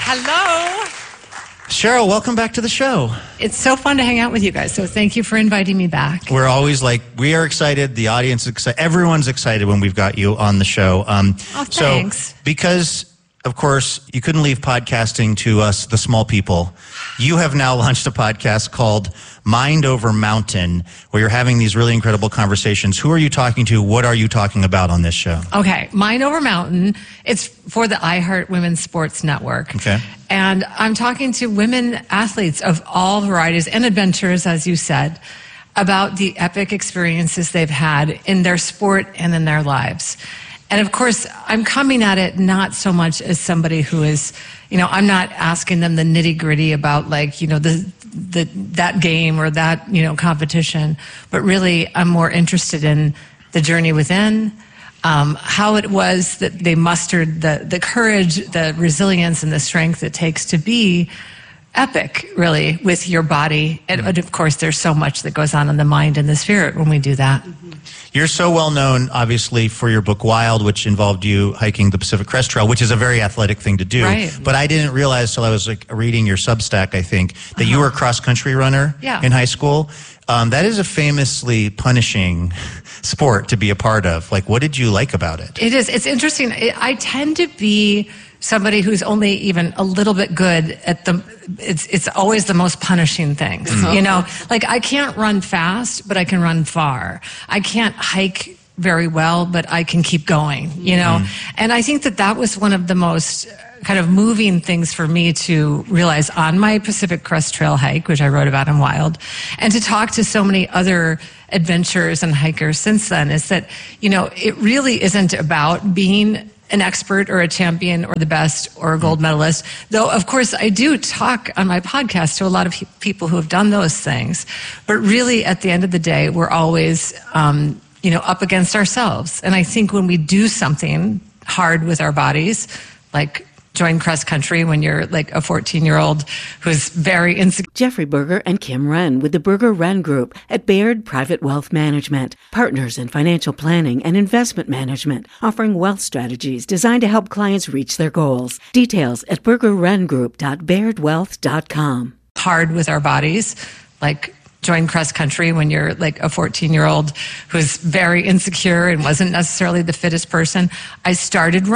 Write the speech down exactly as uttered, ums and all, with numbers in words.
Hello. Cheryl, welcome back to the show. It's so fun to hang out with you guys, so thank you for inviting me back. We're always like, we are excited, the audience is excited, everyone's excited when we've got you on the show. Um, oh, thanks. So, because, of course, you couldn't leave podcasting to us, the small people, you have now launched a podcast called Mind Over Mountain, where you're having these really incredible conversations. Who are you talking to? What are you talking about on this show? Okay, Mind Over Mountain. It's for the iHeart Women's Sports Network. Okay. And I'm talking to women athletes of all varieties and adventures, as you said, about the epic experiences they've had in their sport and in their lives. And of course, I'm coming at it not so much as somebody who is, you know, I'm not asking them the nitty gritty about like, you know, the, the, that game or that, you know, competition, but really I'm more interested in the journey within, um, how it was that they mustered the, the courage, the resilience, and the strength it takes to be epic, really, with your body. And, and of course, there's so much that goes on in the mind and the spirit when we do that. You're so well known, obviously, for your book Wild, which involved you hiking the Pacific Crest Trail, which is a very athletic thing to do. Right. But I didn't realize till I was like reading your Substack, I think, that uh-huh. you were a cross-country runner yeah. in high school. Um, that is a famously punishing sport to be a part of. Like, what did you like about it? It is. It's interesting. It, I tend to be somebody who's only even a little bit good at the, it's it's always the most punishing things, mm-hmm. you know? Like, I can't run fast, but I can run far. I can't hike very well, but I can keep going, you know? Mm-hmm. And I think that that was one of the most kind of moving things for me to realize on my Pacific Crest Trail hike, which I wrote about in Wild, and to talk to so many other adventurers and hikers since then, is that, you know, it really isn't about being an expert or a champion or the best or a gold medalist. Though, of course, I do talk on my podcast to a lot of pe- people who have done those things. But really, at the end of the day, we're always, um, you know, up against ourselves. And I think when we do something hard with our bodies, like join cross country when you're like a fourteen-year-old who's very insecure. Jeffrey Berger and Kim Wren with the Berger Wren Group at Baird Private Wealth Management, partners in financial planning and investment management, offering wealth strategies designed to help clients reach their goals. Details at berger wren group dot baird wealth dot com. Hard with our bodies, like join cross country when you're like a fourteen-year-old who's very insecure and wasn't necessarily the fittest person. I started